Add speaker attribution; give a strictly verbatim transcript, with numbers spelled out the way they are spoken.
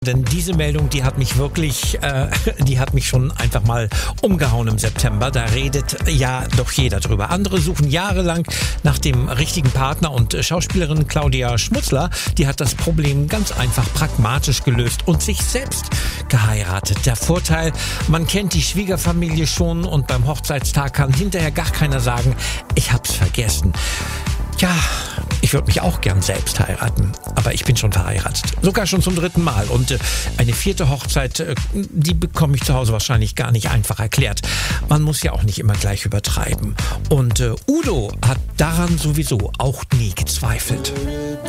Speaker 1: Denn diese Meldung, die hat mich wirklich, äh, die hat mich schon einfach mal umgehauen im September. Da redet ja doch jeder drüber. Andere suchen jahrelang nach dem richtigen Partner und Schauspielerin Claudia Schmutzler, die hat das Problem ganz einfach pragmatisch gelöst und sich selbst geheiratet. Der Vorteil, man kennt die Schwiegerfamilie schon und beim Hochzeitstag kann hinterher gar keiner sagen, ich hab's vergessen. Ja, ich würde mich auch gern selbst heiraten, aber ich bin schon verheiratet. Sogar schon zum dritten Mal. Und äh, eine vierte Hochzeit, äh, die bekomme ich zu Hause wahrscheinlich gar nicht einfach erklärt. Man muss ja auch nicht immer gleich übertreiben. Und äh, Udo hat daran sowieso auch nie gezweifelt.